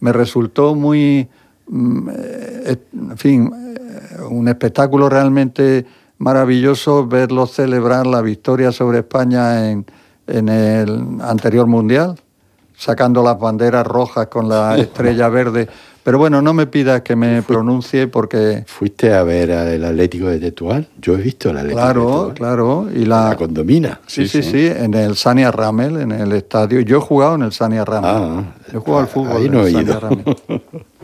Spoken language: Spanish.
me resultó muy, en fin, un espectáculo realmente maravilloso verlos celebrar la victoria sobre España en el anterior Mundial, sacando las banderas rojas con la estrella verde. Pero bueno, no me pidas que me pronuncie porque... ¿Fuiste a ver al Atlético de Tetuán? Yo he visto al Atlético de Tetuán. Claro. Y la Condomina. Sí, en el Sania Ramel, en el estadio. Yo he jugado en el Sania Ramel. He jugado al fútbol ahí no en el he ido. Sania Ramel.